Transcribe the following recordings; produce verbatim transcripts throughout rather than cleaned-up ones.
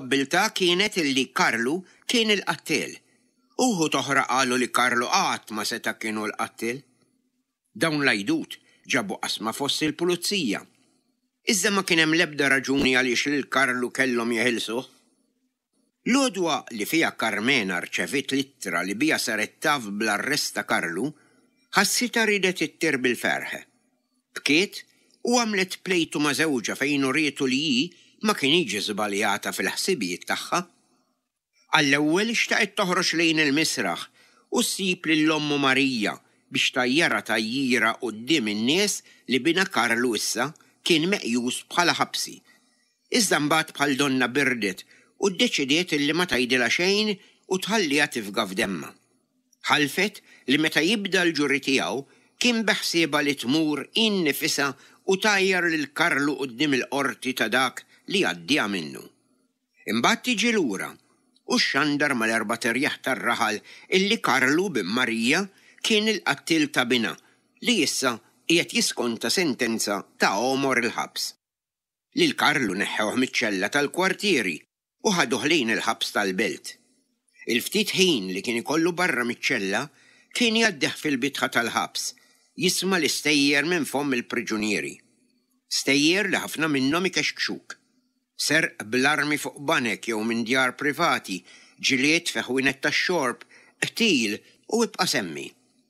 probabilità kienet illi Karlu kien il-qattil. Uħu toħra qalu li Karlu qatt ma seta' kienu l-qattil. Dawn l-ajdut ġabu qasma fost il-pulizija. Iżda ma kien hemm l-ebda raġuni għaliex lil Karlu kellhom jeħilsuh. L-odwa li fija Carmena rċevit littra li bija saret taf bl-arrest ta' Karlu, ħassita ridet ittir bil-ferħ. Bkiet u għamlet plejtu ma' żewġa fejn urietu li hi ma kien jiġi żbaljata fil-ħsibijiet tagħha. Għall-ewwel xtaqet toħroġ lejn il-misraħ u ssib lill-ommu Marija biex tajjara tajjira quddiem in-nies li bina Karlu issa kien meqjus bħala ħabsi. Iżda mbagħad bħal donna birdet u ddeċidiet illi ma tgħidilha xejn u tħalliha tifga f'demma. Ħalfet li meta jibda l-ġuri tiegħu kien beħsieba li tmur innifisha u tajjar lil Karlu quddiem il-qorti ta' dak li għaddija minnu. Imbagħad tiġi lura u x'xandar mal-erba' terjaħ tar-raħal illi Karlu bin Marija kien il-qattil ta' bina li issa qiegħed jiskonta sentenza ta' omor il-ħabs. Lil Karlu neħħewh miċ-ċella tal-kwartieri u ħaduh lejn il-ħabs tal-belt. Il-ftit ħin li kien ikollu barra miċ-ċella kien jaddeħ fil-bitħa tal-ħabs, jisma' l-istejjer minn fomm il-priġunieri. Stejjer li ħafna minnhom ikexkxuk. Serq bl-armi fuq banek jew minn djar privati, ġiliet feħwinet tax-xorb, qtil u ibqa' semmi.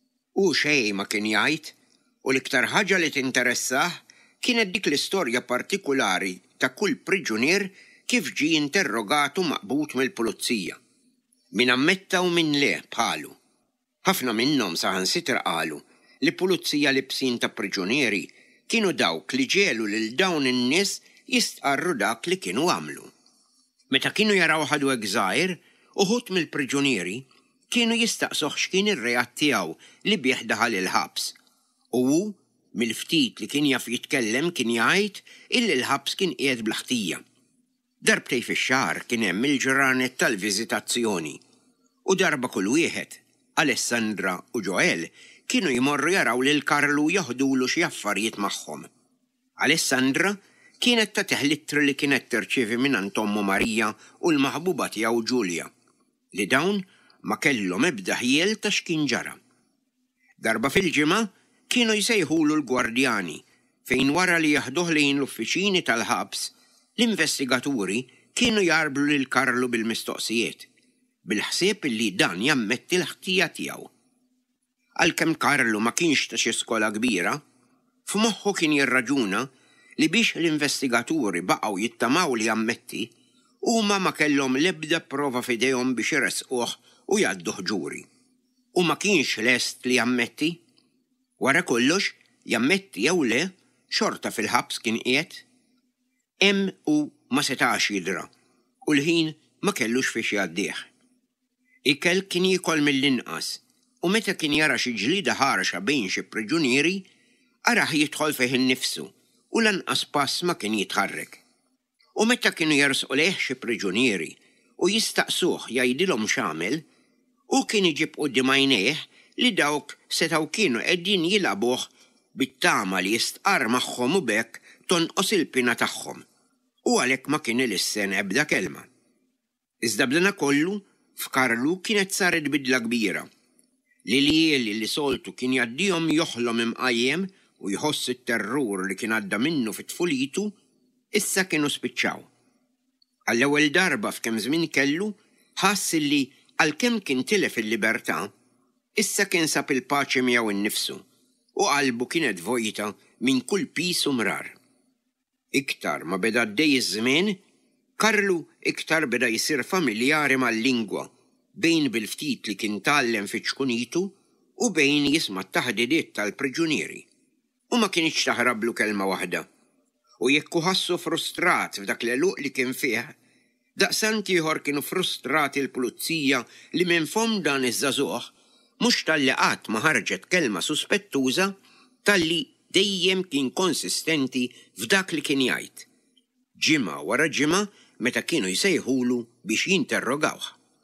U xejn ma kien jgħid, u l-iktar ħaġa li tinteressah kienet dik l-istorja partikulari ta' kull priġunier kif ġie interrogatu maqbut mill-pulizija. Min ammetta u min le bħalu. Ħafna minnhom saħansitra qalu li pulizija libsin ta' priġunieri kienu dawk li ġelu lil dawn in-nies jistqarru dak li kienu għamlu. Meta kienu jaraw ħadu żgħir, uħud mill-priġunieri kienu jistaqsuh x'kien ir-reat tiegħu li bih daħal il-ħabs. U mill-ftit li kien jaf jitkellem kien jgħid illi l-ħabs kien qiegħed bl-ħtija. Darbtej fix-xahar kien hemm il-ġranet tal-viżitazzjoni u darba kull wieħed, Alessandra u Joel, kienu jmorru jaraw lil Karlu jaħdulu xi affarijiet magħhom. Alessandra kienet ta' teħlittri li kienet terċievi minn ommu Marija u l-maħbuba tiegħu Ġulja, li dawn ma kellhom ebda ħiel ta' x'kien ġara. Darba fil-ġimgħa kienu jsejħulu l-gwardjani fejn wara li jaħduh lejn l-uffiċini tal-ħabs, l-investigaturi kienu jarblu lil Karlu bil-mistoqsijiet, bil-ħsieb li dan jammetti l-ħtija tiegħu. Għalkemm Karlu ma kienx ta' xi skola kbira, f'moħħu kien jirraġuna li biex l-investigaturi baqgħu jittamaw li jammetti, huma ma kellhom l-ebda prova f'idejhom biex iresquh u jgħadduh ġuri. U ma kienx lest li jammetti. Wara kollox, jammetti jew le, xorta fil-ħabs kien qiegħed. Hemm u ma setax jidra, u l-ħin ma kellux fiex jgħaddih. Ikel kien jikol mill-inqas, u meta kien jara xi ġlieda ħarxa bejn xi priġunieri, araħ jidħol fih innifsu u lanqas pass ma kien jitħarrek. U meta kienu jersqu lejh xi priġunieri u jistaqsuh jgħidilhom x'għamel, u kien iġib quddiem għajnejh li dawk setgħu kienu qegħdin jilagħbuh bit-tama li jistqar magħhom u bekk tonqos il-pina tagħhom. U għalhekk ma kien ilissen ebda kelma. Iżda bdana kollu f'Karlu kienet saret bidla kbira. Li lieli li soltu kien jgħaddihom joħlom imqajjem u jħoss it-terrur li kien għadda minnu fit-tfulitu, issa kienu spiċċaw. Għall-ewwel darba f'kemm żmien kellu ħass li għalkemm kien tilef il-libertà, issa kien sab il-paċi miegħu innifsu u qalbu kienet vojta minn kull pis u mrar. Iktar ma beda għaddej iż-żmien, Karlu iktar beda jsir familjari mal-lingwa bejn bil-ftit li kien tgħallem fi ċkunitu u bejn jisma' t-taħdidiet tal-priġunieri. U ma kienx taħrablu kelma waħda. U jekk ħassu frustrat f'dak l-eluq li kien fih, daqsant ieħor kienu frustrati l-pulizija li minn fom dan iż-żagħżugħ mhux talli qatt ma ħarġet kelma suspettuża talli dejjem kien konsistenti f'dak li kien jgħid. Ġimgħa wara ġimgħa meta kienu jsejħulu biex jinterrogawh.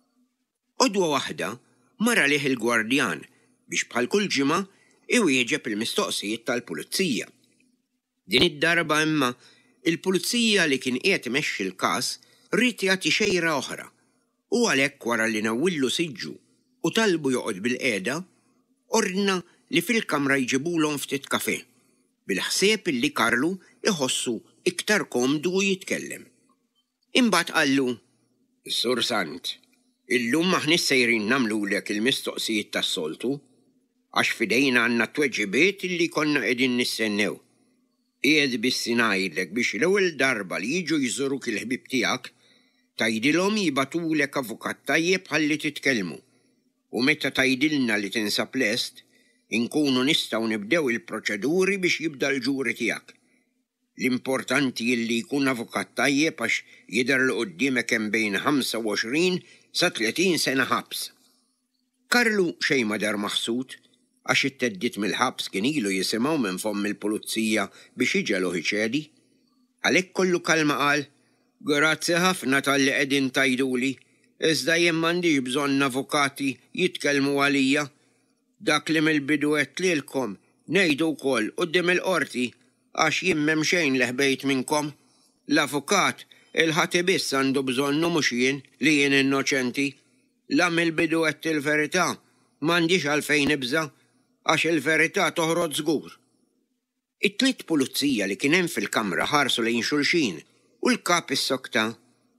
Qodwa waħda mara lih il-gwardjan biex bħal kull ġimgħa iwieġeb il-mistoqsijiet tal-pulizija. Din id-darba imma il-pulizija li kien qiegħed imexxi l-każ rrid jagħti xejra oħra u għalhekk wara li nawillu siġġu u talbu joqgħod bil-qiegħda, ordna li fil-kamra jġibulhom ftit kafè bil-ħsieb illi Karlu iħossu iktar komdu u jitkellem. Imbagħad qallu: Sur Sant, illum maħnis sejrin nagħmlulek il-mistoqsijiet tas-soltu għax fidejna għandna tweġibiet illi konna qegħdin nistennew. Qiegħed biss ngħidlek biex l-ewwel darba li jiġu jżuruk il-ħbieb tiegħek tgħidilhom jibatulek avukat tajjeb ħalli titkellmu u meta tgħidilna li tinsab lest inkunu nistgħu nibdew il-proċeduri biex jibda l-ġuri tiegħek. L-importanti li jkun avukat tajjeb għax jidher l quddiemek hemm bejn ħamsa u għoxrin sa tletin sena ħabs. Karlu xejn ma dar maħsud għax it-teddit mill-ħabs kien ilu jisimgħu minn fomm il-pulizija biex iġelu ċedi. Għalhekk kollu kalma qal: Grazzi ħafna tal-li qegħdin tgħiduli, iżda jien m'għandix bżonn avukati jitkellmu għalija. Dak li mill-bidu qed lilkom ngħidu wkoll quddiem il-qorti għax jien m'hemm xejn li ħbejt minnkom. L-avukat il-ħati biss għandu bżonnu mhux jien li jien innoċenti. La mill-bidu qed il-verità m'għandix għalfejn nibża għax il-verità toħroġ żgur. It-tliet pulizija li kien hemm fil-kamra ħarsu lejn xulxin u l-kap is-sokta: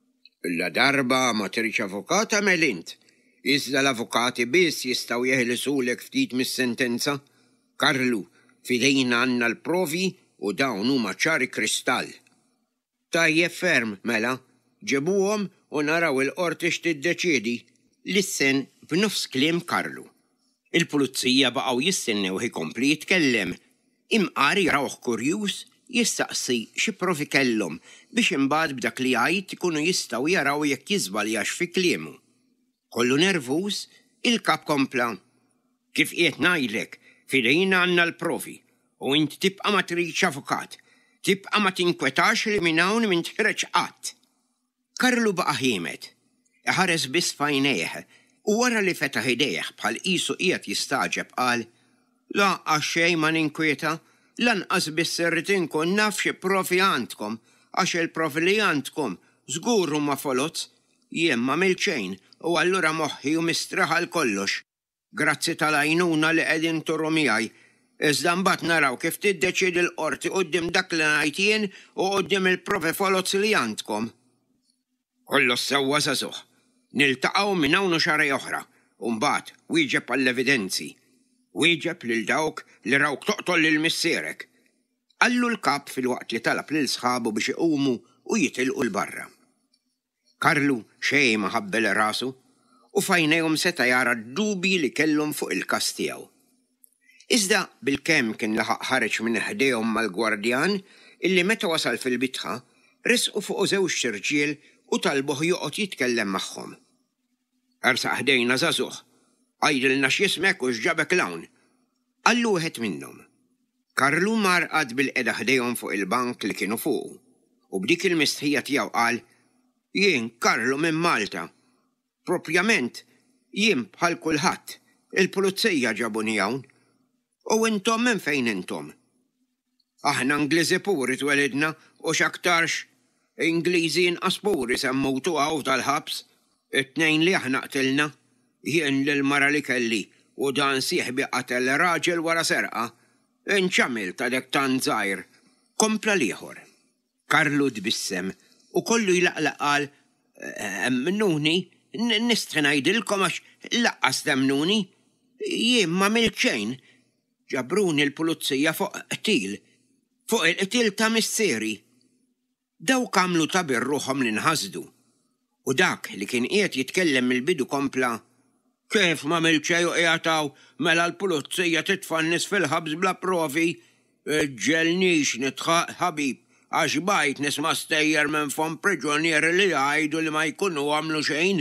La darba ma tridx avukat għamel int, iżda l-avukati biss jistgħu jeħlisulek ftit mis-sentenza. Karlu, fidejna għandna l-provi u dawn huma ċari kristall. Tajjeb ferm, mela, ġibuhom u naraw il-qorti x'tiddeċiedi. Lissen b'nofs kliem Karlu. Il-pulizija baqgħu jistennew ikompli jitkellem. Imqari rawh kurjuż jistaqsi xi provi kellhom biex imbagħad b'dak li jgħid ikunu jistgħu jaraw jekk jiżbaljax fi kliemu. Kollu nervuż, il-kap kompla: Kif qiegħed ngħidlek, fidejna għandna l-provi u int tibqa' ma tridx avukat, tibqa' ma tinkwetax li minn hawn minn tħreġ qatt. Karlu baqa' ħiemet, iħares biss f'għajnejh u wara li fetaħ idejh bħal qisu qiegħed jistaġeb qal: Lanqas xejn ma ninkwieta, lanqas biss irrid inkun naf xi provi għandkom għax il-provi li għandkom żgur huma folozz, jien m'għamilt xejn u allura moħħi u mistraħal kollox. Grazzi tal-għajnuna li qegħdin turru miegħi. Iżda mbagħad naraw kif tiddeċiedi l-qorti quddiem dak li ngħid jien u quddiem il-provi folozz li għandkom. Kollox sewwa żagħżugħ. Niltaqgħu minn hawn u xahar oħra u mbagħad wieġeb għall-evidenzi. Wieġeb lil dawk li rawk toqtol lil missierek. Qallu l-kap fil-waqt li talab lil sħabu biex iqumu u jitilqu l-barra. Karlu xejn ma ħabbel rasu u fajnejhom seta' jara d-dubi li kellhom fuq il-każ tiegħu. Iżda bil-kemm kien laħaq ħareġ minn ħdejhom mal-gwardjan illi meta wasal fil-bitħa risqu fuq żewġ xirġiel u talbuh joqgħod jitkellem magħhom. Ersaq ħdejna żagħżugħ, għajdilna x'jismek u x'ġabek l-hawn. Qallu wieħed minnhom. Karlu marqad bil-qeda ħdejhom fuq il-bank li kienu fuqu u b'dik il-mistħija tiegħu qal: Jien Karlu minn Malta. Propjament jien bħal kulħadd, il-pulizija ġabuni hawn. U intom minn fejn intom? Aħna Ingliżi puri twelidna u x'aktarx Ingliżi inqas puri semmutu għaw tal-ħabs, it-tnejn li aħna qtilna, jien lill-mara li kelli u dan sieħbi qatel raġel wara serqa. Inċamil ta' dek tant żgħir, kompla l-ieħor. Karlu tbissem u kollu jlaqlaq qal: Emmnuni, nista' ngħidilkom għax laqqas temnuni, jien m'għamilt xejn. Ġabruni l-pulizija fuq qtil, fuq il-qtil ta' missieri. Dawk għamlu ta' birruħhom li nħasdu. U dak li kien qiegħed jitkellem mill-bidu kompla: Kif m'għamilt xejn u qiegħataw mela l-pulizija titfa' n-nies fil-ħabs bla provi? Ġelnix nitħaq ħabib għax bajt nisma' stejjer minn fom priġunieri li jgħidu li ma jkunu għamlu xejn.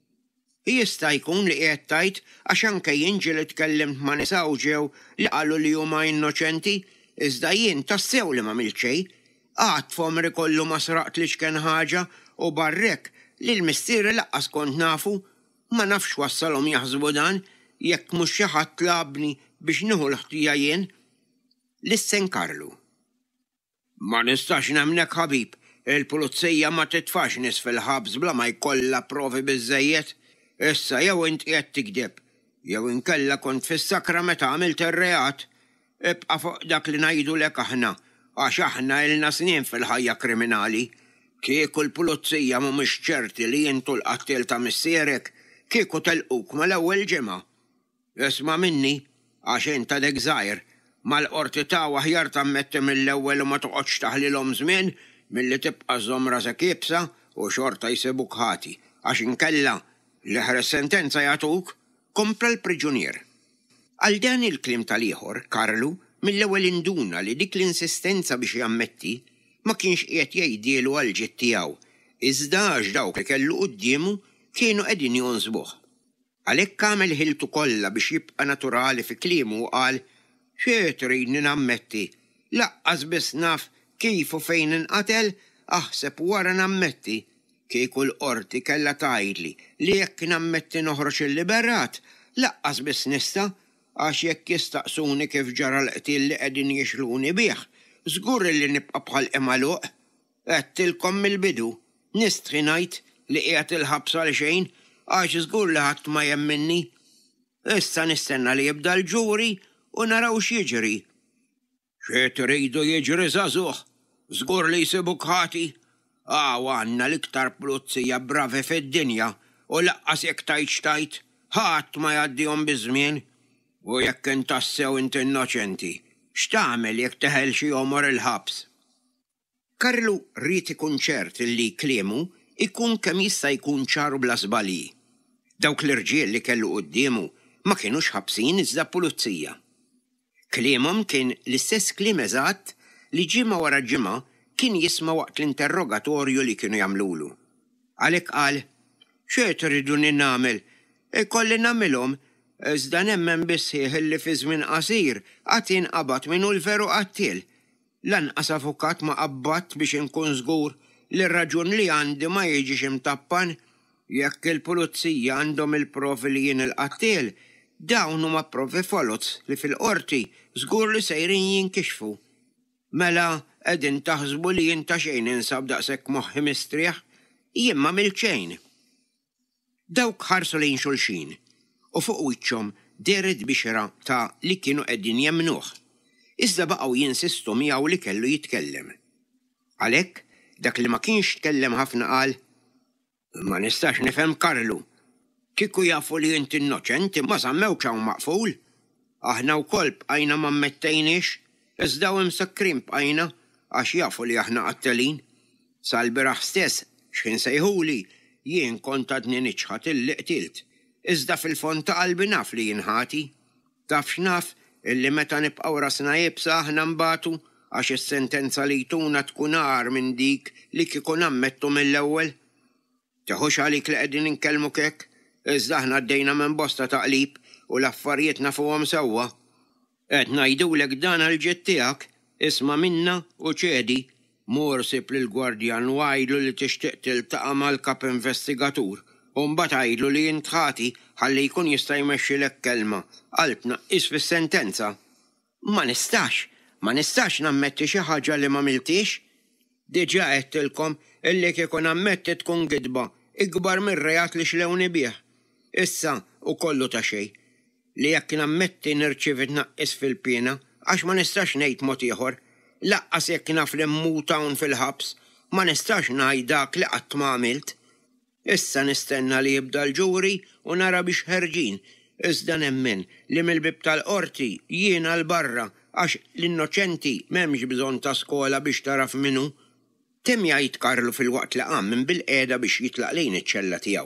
Jista' jkun li qiegħed tajt għax anke jien ġieli tkellimt ma' nisa u ġew li qalu li huma innoċenti, iżda jien tassew li m'għamilt xejn, qatt fomri kollu ma sraqtlix kien ħaġa u barrek li l-missieri laqqas kont nafu, ma nafx wassalhom jaħsbu dan jekk mhux xi ħadd tlabni biex nieħu l-ħtija jien. Lissen Karlu: Ma nistax nagħmlek ħabib, il-pulizija ma titfax nis fil-ħabs bla ma jkollha provi biżejjed. Issa jew int qiegħed tikdeb, jew inkella kont fis-sakra meta għamilt ir-reat. Ibqa' fuq dak li ngħidulek aħna, għax aħna ilna snin fil-ħajja kriminali. Kieku l-pulizija mhumiex ċerti li jintu l-qattil ta' missierek, kieku telquk mal-ewwel ġimgħa. Isma' minni, għax inta dek żgħir, mal-qorti ta' aħjar tammetti mill-ewwel u ma toqgħodx taħlilhom żmien milli tibqa' żomm rasek jibsa u xorta jsibuk ħati, għax inkella l-eħres sentenza jagħtuk kompra l-priġunier. Għal dan il-klim tal-ieħor, Karlu, mill-ewwel induna li dik l-insistenza biex jammetti ma kienx qiegħed jgħidielu għal ġid tiegħu, iżda għax dawk li kellu qudiemu kienu qegħdin jonsbuh. Għalhekk għamel ħiltu kollha biex jibqa' naturali fi kliemu u qal: "Xi tridni nammetti, laqqas biss naf kif u fejn inqatel, aħseb wara nammetti. Kieku l-qorti kellha tgħidli li jekk nammetti noħroġ il-liberat, laqqas biss nista' għax jekk jistaqsuni kif ġara l-qtil li qegħdin jixluni bih, żgur li nibqa' bħal emaluq. Għedtilkom mill-bidu, nistħi ngħid li qiegħed il-ħabs għal xejn għax żgur li ħadd ma jemminni. Issa nistenna li jibda l-ġuri u naraw x'jiġri." "Xi tridu jiġri żagħżugħ, żgur li jsibuk ħati. Għaw għandna l-iktar pulizija bravi fid-dinja u laqqas jekk tajt xtajt, ħadd ma jgħaddihom biż-żmien. U jekk intassew int innoċenti, x'tagħmel jekk teħel xi jomor il-ħabs?" Karlu rrid ikun ċert li kliemu ikun kemm jista' jkun ċaru bla żbalji. Dawk l-irġiel li kellu qudiemu ma kienux ħabsin iżda pulizija. Kliemhom kien l-istess kliem eżatt li ġimgħa wara ġimgħa kien jisma' waqt l-interrogatorju li kienu jagħmlulu. Għalhekk qal: "Xi tridu nagħmel? Ikolli nagħmilhom, iżda nemmen bisħieħ illi fi żmien qasir qatt jinqabad minnu l-veru qattil. Lanqas avukat ma qabbadt biex inkun żgur li r-raġun li għandi ma jiġix imtappan. Jekk il-pulizija għandhom il-provi li jien il-qattil, dawn huma provi folots li fil-qorti żgur li sejrin jinkixfu. Mela qegħdin taħsbu li jien ta' xejn insab daqshekk moħħi mistrieħ, jien m'għamilt xejn." Dawk ħarsu lejn xulxin u fuq wiċċhom deret bixra ta' li kienu qegħdin jemnuh, iżda baqgħu jinsistu miegħu li kellu jitkellem. Għalhekk dak li ma kienx tkellem ħafna qal: "Ma nistax nifhem Karlu. Kieku jafu li inti innoċenti ma sammewx hawn maqful. Aħna wkoll bqajna ma mmettejniex, iżda imsakkrin bqajna għax jafu li aħna qattelin. Sal-biraħ stess x'kien sejħuli jien kont għadni niċħat illi qtilt, iżda fil-fond ta' qalbi naf li jien ħati. Taf x'naf illi meta nibqgħu rasna jibsa aħna mbagħtu għax is-sentenza li jtuna tkun agħar minn dik li kieku nammettu mill-ewwel. Teħux għalik li qegħdin inkellmuk hekk, iżda aħna għaddejna minn bosta taqlib u l-affarijiet nafuhom sewwa. Qed ngħidulek dan għall-ġid tiegħek, isma' minna u ċedi, mur sib lill-gwardjan u għajlu li tixtieq tiltaqa' mal-kap investigatur u mbagħad għajlu li int ħati ħalli jkun jista' jmexxilek kelma għal tnaqqis fis-sentenza. Ma nistax, ma nistax nammetti xi ħaġa li ma miltix. Diġà qedtilkom illi kieku nammetti tkun gidba ikbar mir-reat li xlewni bih. Issa u kollu ta' xejn li jekk nammetti nirċievi tnaqqis fil-pjena għax ma nistax ngħid mod ieħor, laqqas jekk naf li mmut hawn fil-ħabs, ma nistax ngħid dak li qatt ma għamilt. Issa nistenna li jibda l-ġuri u nara biex ħerġin, iżda nemmen li mill-bib tal-qorti jiena l-barra għax l-innoċenti m'hemmx bżonn ta' skola biex taraf minnu. Tem jgħid Karlu fil-waqt li qam minn bil-qiegħda biex jitlaq lejn iċ-ċella tiegħu.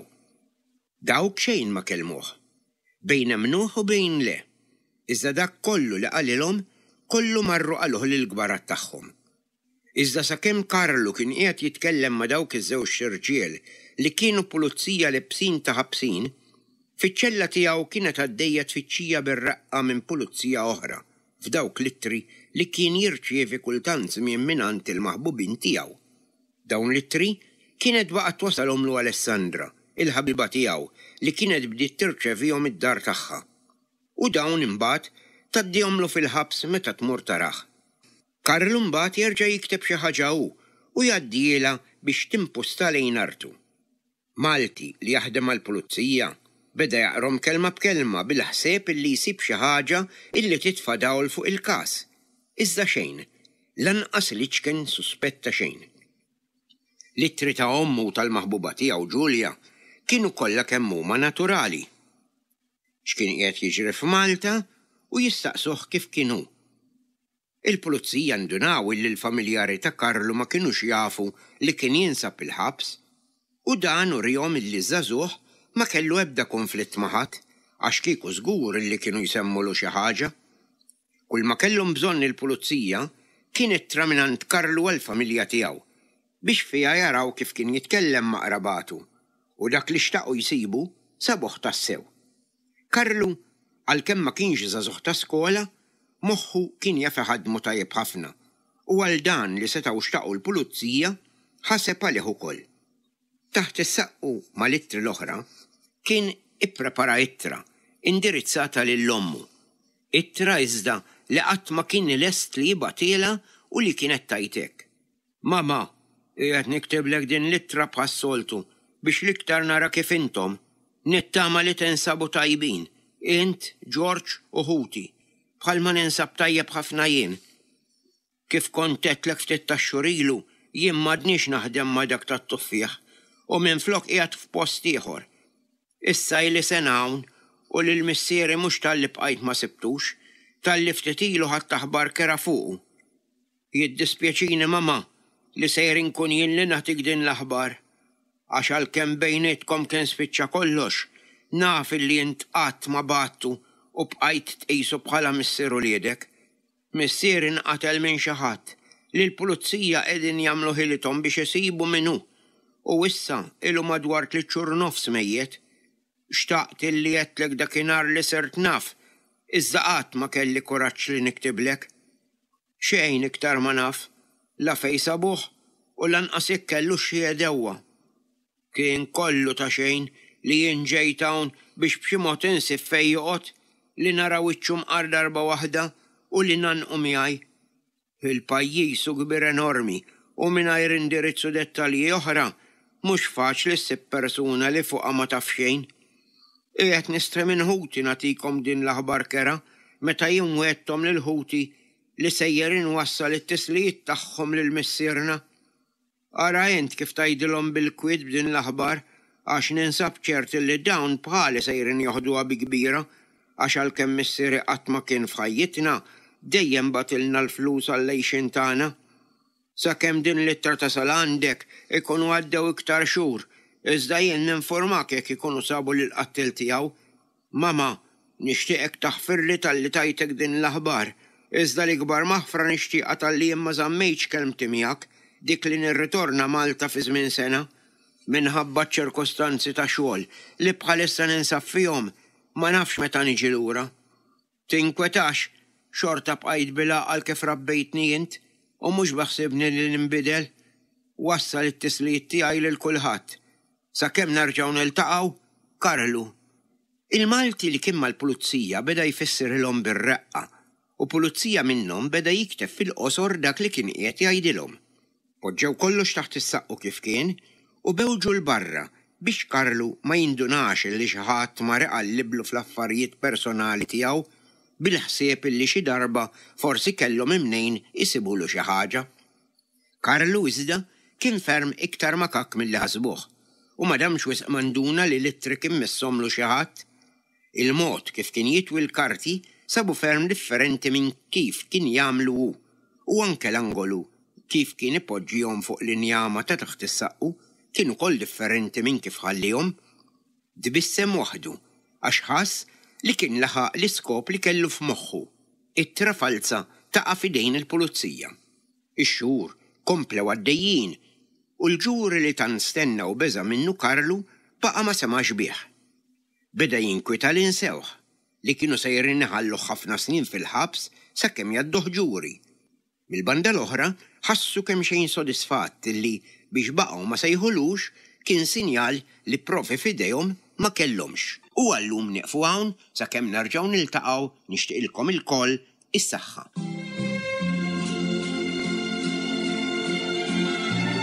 Dawk xejn ma kelmuh, bejn emnuh u bejn le. Iżda dak kollu li qalilhom kollu marru qaluh lill-gbarat tagħhom. Iżda sakemm Karlu kien qiegħed jitkellem ma' dawk iż-żewġ xirġiel li kienu pulizija libsin ta' ħabsin, fiċ-ċella tiegħu kienet għaddejja tfittxija bir-raqqa minn pulizija oħra f'dawk l-ittri li kien jirċievi kultant żmien mingħand il-maħbubin tiegħu. Dawn l-ittri kienet baqgħet wasalhom lu Alessandra, il-ħabiba tiegħu li kienet bdiet tirċevihom id-dar tagħha. U dawn imbagħad taddihomlu fil-ħabs meta tmur taraħ. Karlu mbagħad jerġa' jikteb xi ħaġa hu u jaddiela biex timposta lejn artu. Malti li jaħdem għall-pulizija beda jaqrom kelma b'kelma bil-ħsieb illi jsib xi ħaġa illi titfa' dawl fuq il-każ. Iżda xejn, lanqas li kien suspetta xejn. L-ittri ta' ommu tal-maħbuba tiegħu Ġulja kienu kollha kemm huma naturali. X'kien qiegħed jiġri f'Malta u jistaqsuh kif kienu. Il-pulizija ndunaw illi l-familjari ta' Karlu ma kienux jafu li kien jinsab il-ħabs u dan urihom illi żagħżugħ ma kellu ebda konflitt ma' ħadd għax kieku żgur illi kienu jsemmulu xi ħaġa. Kull ma kellhom bżonn il-pulizija kien ittra Karlu għall-familja tiegħu biex fiha jaraw kif kien jitkellem ma' qrabatu u dak li xtaqgħu jsibu sabuh tassew. Karlu għalkemm ma kienx żagħżugħ ta' skola, moħħu kien jaf ħadmu tajjeb ħafna u għal dan li setgħu xtaqgħu l-pulizija ħaseb għalih ukoll. Taħt is-saqqu mal-ittri l-oħra kien ipprepara ittra indirizzata lill-ommu. Ittra iżda li qatt ma kien lest li jibgħatielha u li kienet tajtek. Mama, qiegħed nikteblek din l-ittra bħas-soltu biex l-iktar nara kif intom nittama li tinsabu tajbin, int, George u Huti, bħalma ninsab tajjeb ħafna jien. Kif kont għedtlek ftit tax-xhur ilu jien m'għadniex naħdem ma' dak tat-tuffieħ u minflok qiegħed f'post ieħor. Issa ili sena hawn u lil missieri mhux talli bqajt ma sibtux, talli ftit ilu ħadd aħbar kera fuqu. Jiddispjaċini mama li sejr inkun jien li nagħtik din l-aħbar għax għalkemm bejnietkom kien spiċċa kollox, naf illi int qatt ma battu u bqajt tqisu bħala missieru liedek. Missier inqatel minn xi ħadd li l-pulizija qegħdin jagħmlu ħilithom biex isibu minnu u issa ilu madwar tliet xhur nofs mejjed. Xtaqt illi għedtlek dakinhar li sirt naf, iżda qatt ma kelli kuraġġ li niktiblek. Xejn iktar ma naf, la fejn sabuh u lanqas hekk kellu xi edewwa. Kien kollu ta' xejn li jien ġejt hawn biex b'xi mod insib fejn joqgħod li nara wiċċu mqar darba waħda u li nanqu miegħi. Il-pajjiż kbir enormi u mingħajr indirizzu dettalji oħra mhux faċli ssib persuna li fuqha ma taf xejn. Qiegħed nistri minn Huti nagħtikom din l-aħbar kera meta jien wegħdthom lil Huti li sejjer inwassal it-tislijiet tagħhom lil missierna. Ara int kif tgħidilhom bil-kwied b'din l-aħbar għax ninsab ċert li dawn bħali sejrin joħduha bi kbira għax għalkemm missieri qatt ma kien f'ħajjitna dejjem batilna l-flus għall-għejxin tagħna. Sakemm din l-ittra tasal għandek ikunu għaddew iktar xhur, iżda jien ninformak jekk ikunu sabu lill-qattil tiegħu. Mama, nixtieqek taħfirli talli tajtek din l-aħbar, iżda l-ikbar maħfra nixtieqha talli jien ma żammejtx kelmti miegħek dik li nirritorna Malta fi żmien sena minħabba ċirkostanzi ta' xogħol li bħalissa ninsab fihom ma nafx meta niġi lura. Tinkwetax xorta bqajt bil-għaqal kif rabbejtni int u mhux baħsibni li ninbidel, wassal it-tislijiet tiegħi lil kulħadd. Sakemm nerġgħu niltaqgħu, Karlu. Il-Malti li kien mal-pulizija beda jfissirhom bir-reqqa u pulizija minnhom beda jikteb fil-qosor dak li kien qiegħed jgħidilhom. Poġġew kollox taħt is-saqqu kif kien u bewġu l-barra biex Karlu ma jindunax li xi ħadd ma reqalliblu fl-affarijiet personali tiegħu bil-ħsieb illi xi darba forsi kellhom imnejn isibulu xi ħaġa. Karlu iżda kien ferm iktar makak milli ħasbuh u madamx wisq manduna li l-ittri kien missomlu xi ħadd. Il-mod kif kien jitwi l-karti sabu ferm differenti minn kif kien jagħmlu hu u anke l-angolu kif kien ipoġġihom fuq l-injama ta' taħt is-saqqu kien ukoll differenti minn kif ħallihom. Dbissem waħdu għax ħass li kien laħaq l-iskop li kellu f'moħħu, ittra falsa taqa' f'idejn il-pulizija. Ix-xhur komplew għaddejjin u l-ġuri li tan stenna u beża minnu Karlu baqa' ma semax bih. Beda jinkwita li nsewħ li kienu sejrin iħallu ħafna snin fil-ħabs sakemm jgħadduh ġuri. Mill-banda l-oħra ħassu kemm xejn sodisfatt li biex baqgħu ma sejħulux kien sinjal li provi f'idejhom ma kellhomx. U għallum nieqfu hawn sakemm nerġgħu niltaqgħu nixtieqilkom ilkoll is-saħħa.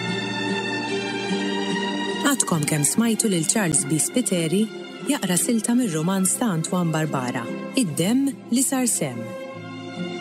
Għadkom kemm smajtu lil Charles B. Spiteri jaqra silta mir-romanz ta' Antoine Barbara, Id-demm li sar semm.